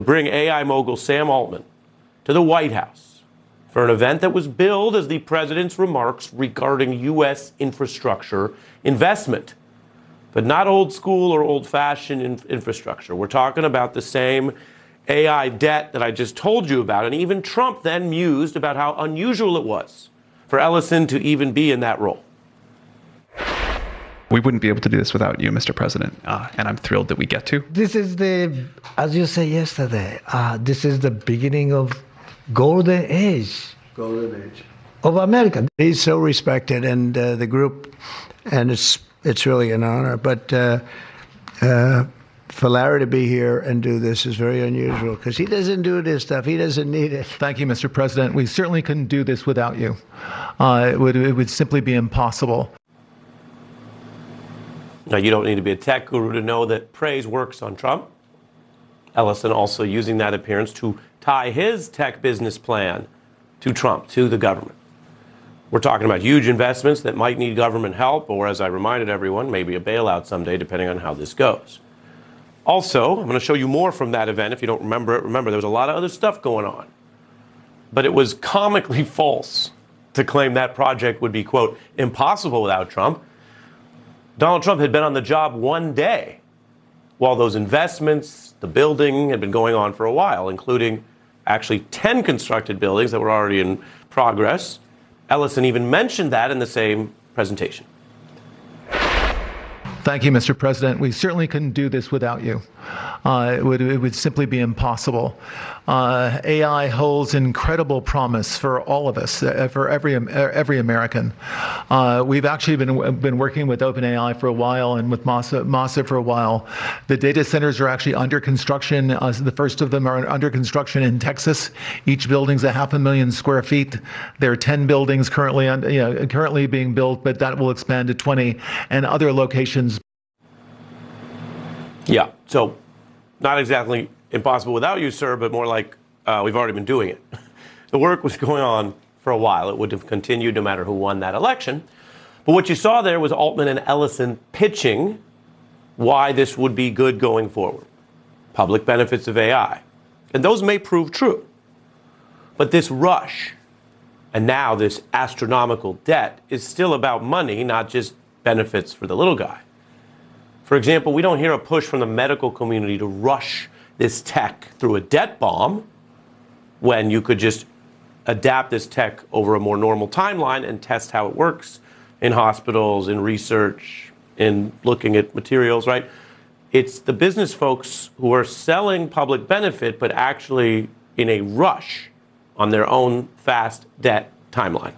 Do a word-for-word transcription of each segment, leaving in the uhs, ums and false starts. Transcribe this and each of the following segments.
Bring A I mogul Sam Altman to the White House for an event that was billed as the president's remarks regarding U S infrastructure investment, but not old school or old-fashioned in- infrastructure. We're talking about the same A I debt that I just told you about, and even Trump then mused about how unusual it was for Ellison to even be in that role. We wouldn't be able to do this without you, Mister President, uh, and I'm thrilled that we get to. This is the, as you said yesterday, uh, this is the beginning of golden age. Golden age. Of America. He's so respected, and uh, the group, and it's it's really an honor. But uh, uh, for Larry to be here and do this is very unusual because he doesn't do this stuff. He doesn't need it. Thank you, Mister President. We certainly couldn't do this without you. Uh, it would it would simply be impossible. Now, you don't need to be a tech guru to know that praise works on Trump. Ellison also using that appearance to tie his tech business plan to Trump, to the government. We're talking about huge investments that might need government help, or as I reminded everyone, maybe a bailout someday, depending on how this goes. Also, I'm going to show you more from that event. If you don't remember it, remember there was a lot of other stuff going on. But it was comically false to claim that project would be, quote, impossible without Trump. Donald Trump had been on the job one day while those investments, the building, had been going on for a while, including actually ten constructed buildings that were already in progress. Ellison even mentioned that in the same presentation. Thank you, Mister President. We certainly couldn't do this without you. Uh, it would it would simply be impossible. Uh, A I holds incredible promise for all of us, uh, for every every American. Uh, we've actually been been working with OpenAI for a while and with Masa, Masa for a while. The data centers are actually under construction. Uh, the first of them are under construction in Texas. Each building's a half a million square feet. There are ten buildings currently on, you know, currently being built, but that will expand to twenty, and other locations. Yeah, so not exactly impossible without you, sir, but more like uh, we've already been doing it. The work was going on for a while. It would have continued no matter who won that election. But what you saw there was Altman and Ellison pitching why this would be good going forward. Public benefits of A I. And those may prove true. But this rush, and now this astronomical debt, is still about money, not just benefits for the little guy. For example, we don't hear a push from the medical community to rush this tech through a debt bomb when you could just adapt this tech over a more normal timeline and test how it works in hospitals, in research, in looking at materials, right? It's the business folks who are selling public benefit, but actually in a rush on their own fast debt timeline.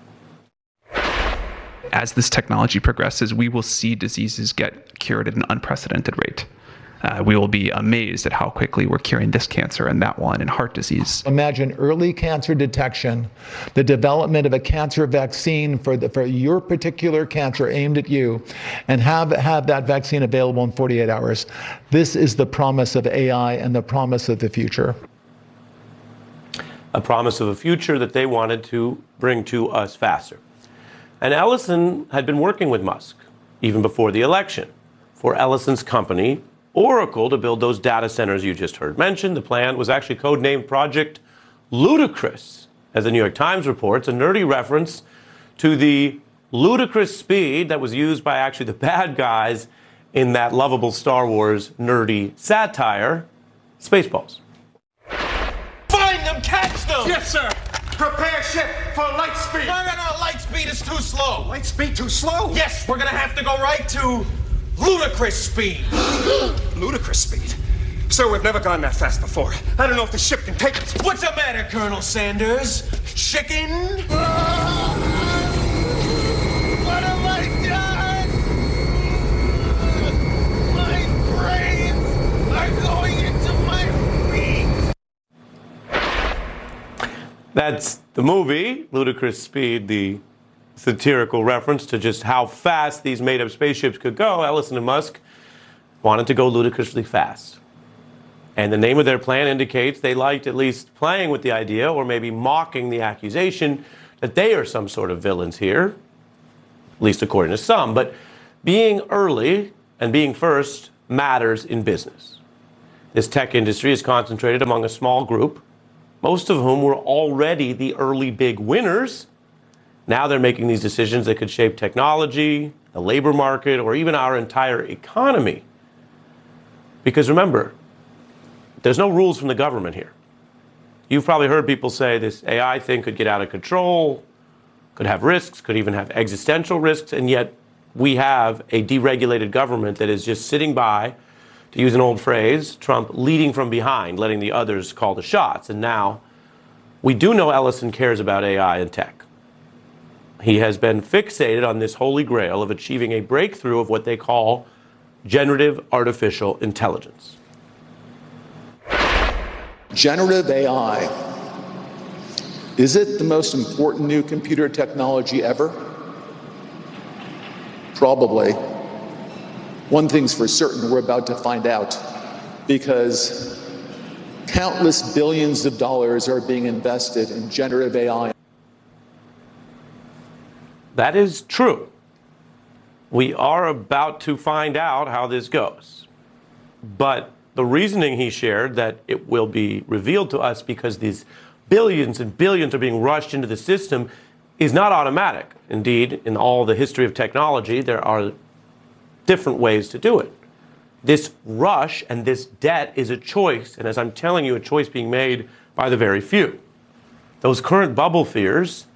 As this technology progresses, we will see diseases get cured at an unprecedented rate. Uh, we will be amazed at how quickly we're curing this cancer and that one and heart disease. Imagine early cancer detection, the development of a cancer vaccine for the, for your particular cancer aimed at you, and have, have that vaccine available in forty-eight hours. This is the promise of A I and the promise of the future. A promise of a future that they wanted to bring to us faster. And Ellison had been working with Musk, even before the election, for Ellison's company, Oracle, to build those data centers you just heard mentioned. The plan was actually codenamed Project Ludicrous, as the New York Times reports, a nerdy reference to the ludicrous speed that was used by actually the bad guys in that lovable Star Wars nerdy satire, Spaceballs. Find them, catch them! Yes, sir. Prepare ship for light speed. No, no, no, light speed is too slow. Light speed too slow? Yes, we're gonna have to go right to ludicrous speed. Ludicrous speed? Sir, we've never gone that fast before. I don't know if the ship can take us. What's the matter, Colonel Sanders? Chicken? What have I done? My brains are going into my feet. That's the movie, Ludicrous Speed, the satirical reference to just how fast these made-up spaceships could go. Ellison and Musk wanted to go ludicrously fast. And the name of their plan indicates they liked at least playing with the idea, or maybe mocking the accusation, that they are some sort of villains here, at least according to some. But being early and being first matters in business. This tech industry is concentrated among a small group, most of whom were already the early big winners. Now they're making these decisions that could shape technology, the labor market, or even our entire economy. Because remember, there's no rules from the government here. You've probably heard people say this A I thing could get out of control, could have risks, could even have existential risks, and yet we have a deregulated government that is just sitting by, to use an old phrase, Trump leading from behind, letting the others call the shots. And now we do know Ellison cares about A I and tech. He has been fixated on this holy grail of achieving a breakthrough of what they call generative artificial intelligence. Generative A I. Is it the most important new computer technology ever? Probably. One thing's for certain, we're about to find out, because countless billions of dollars are being invested in generative A I. That is true. We are about to find out how this goes. But the reasoning he shared that it will be revealed to us because these billions and billions are being rushed into the system is not automatic. Indeed, in all the history of technology, there are different ways to do it. This rush and this debt is a choice, and as I'm telling you, a choice being made by the very few. Those current bubble fears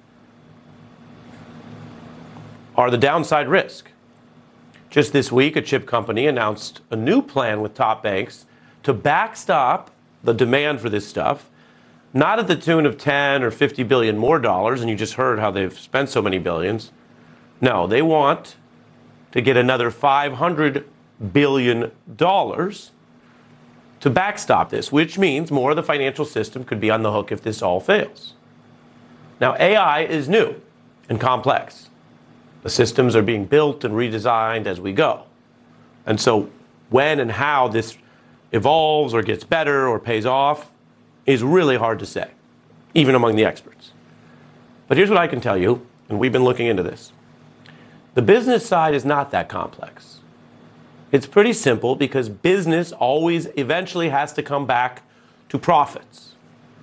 are the downside risk. Just this week, a chip company announced a new plan with top banks to backstop the demand for this stuff, not at the tune of ten or fifty billion more dollars, and you just heard how they've spent so many billions. No, they want to get another five hundred billion dollars to backstop this, which means more of the financial system could be on the hook if this all fails. Now, A I is new and complex. The systems are being built and redesigned as we go. And so when and how this evolves or gets better or pays off is really hard to say, even among the experts. But here's what I can tell you, and we've been looking into this. The business side is not that complex. It's pretty simple because business always eventually has to come back to profits.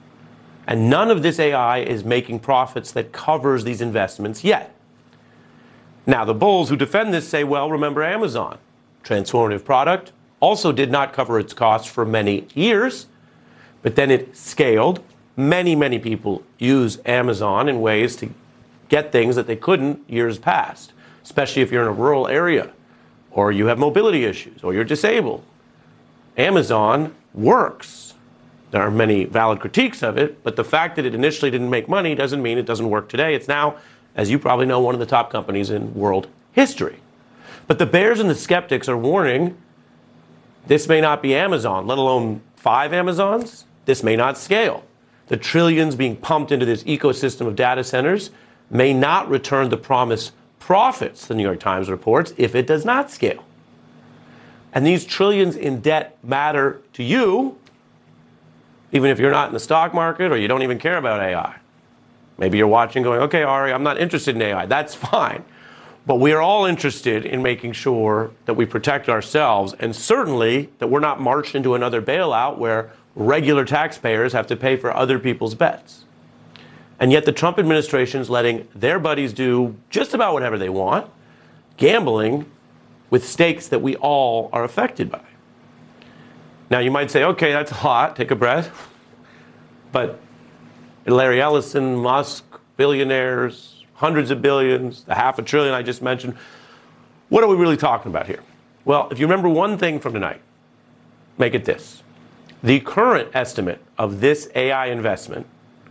And none of this A I is making profits that covers these investments yet. Now, the bulls who defend this say, well, remember Amazon. Transformative product, also did not cover its costs for many years, but then it scaled. Many, many people use Amazon in ways to get things that they couldn't years past, especially if you're in a rural area, or you have mobility issues, or you're disabled. Amazon works. There are many valid critiques of it, but the fact that it initially didn't make money doesn't mean it doesn't work today. It's now, as you probably know, one of the top companies in world history. But the bears and the skeptics are warning this may not be Amazon, let alone five Amazons. This may not scale. The trillions being pumped into this ecosystem of data centers may not return the promised profits, the New York Times reports, if it does not scale. And these trillions in debt matter to you, even if you're not in the stock market or you don't even care about A I. Maybe you're watching going, okay, Ari, I'm not interested in A I. That's fine. But we are all interested in making sure that we protect ourselves, and certainly that we're not marched into another bailout where regular taxpayers have to pay for other people's bets. And yet the Trump administration is letting their buddies do just about whatever they want, gambling with stakes that we all are affected by. Now, you might say, okay, that's a lot, take a breath. But Larry Ellison, Musk, billionaires, hundreds of billions, the half a trillion I just mentioned. What are we really talking about here? Well, if you remember one thing from tonight, make it this. The current estimate of this A I investment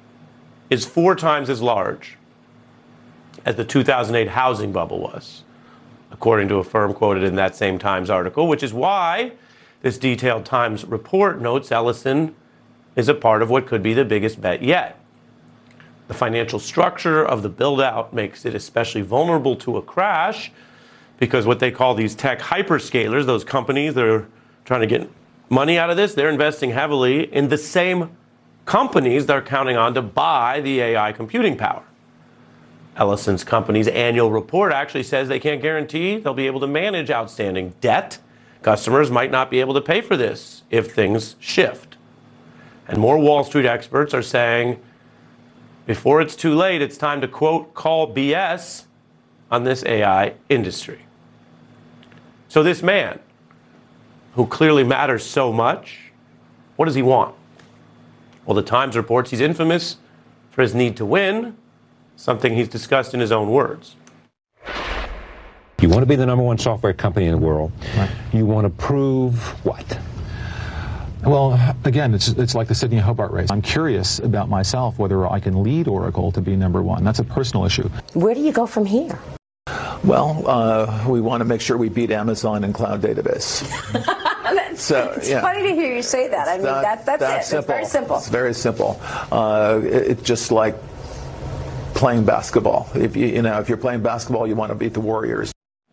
is four times as large as the two thousand eight housing bubble was, according to a firm quoted in that same Times article, which is why this detailed Times report notes Ellison is a part of what could be the biggest bet yet. The financial structure of the build-out makes it especially vulnerable to a crash because what they call these tech hyperscalers, those companies that are trying to get money out of this, they're investing heavily in the same companies they're counting on to buy the A I computing power. Ellison's company's annual report actually says they can't guarantee they'll be able to manage outstanding debt Customers might not be able to pay for this if things shift. And more Wall Street experts are saying, before it's too late, it's time to, quote, call B S on this A I industry. So this man, who clearly matters so much, what does he want? Well, the Times reports he's infamous for his need to win, something he's discussed in his own words. You want to be the number one software company in the world. Right. You want to prove what? Well, again, it's it's like the Sydney Hobart race. I'm curious about myself whether I can lead Oracle to be number one. That's a personal issue. Where do you go from here? Well, uh, we want to make sure we beat Amazon in cloud database. that's, so, it's yeah. funny to hear you say that. I mean, that, that, that's, that's it. Simple. It's very simple. It's very simple. Uh, it, it's just like playing basketball. If you you know if you're playing basketball, you want to beat the Warriors.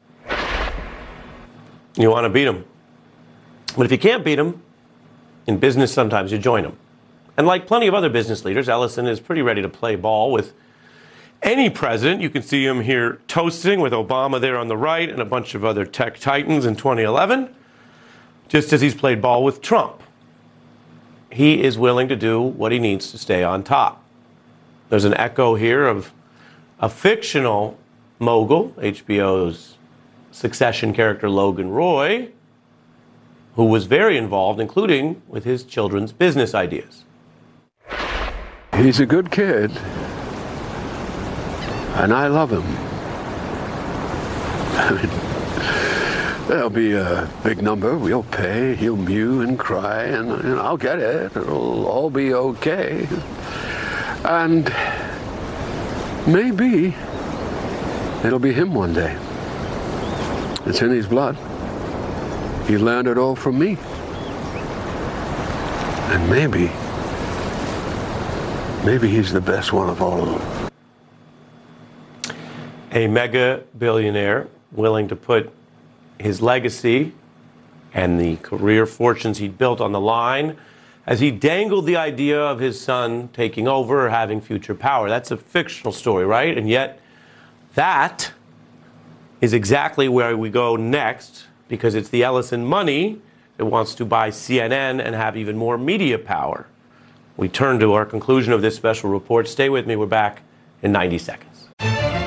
You want to beat them. But if you can't beat them, in business sometimes you join them. And like plenty of other business leaders, Ellison is pretty ready to play ball with any president. You can see him here toasting with Obama there on the right and a bunch of other tech titans in twenty eleven, just as he's played ball with Trump. He is willing to do what he needs to stay on top. There's an echo here of a fictional mogul, H B O's Succession character Logan Roy, who was very involved, including with his children's business ideas. He's a good kid, and I love him. I mean, there'll be a big number, we'll pay, he'll mew and cry, and, and I'll get it, it'll all be okay. And maybe it'll be him one day. It's in his blood. He learned it all from me. And maybe, maybe he's the best one of all of them. A mega billionaire willing to put his legacy and the career fortunes he'd built on the line as he dangled the idea of his son taking over or having future power. That's a fictional story, right? And yet that is exactly where we go next, because it's the Ellison money that wants to buy C N N and have even more media power. We turn to our conclusion of this special report. Stay with me. We're back in ninety seconds.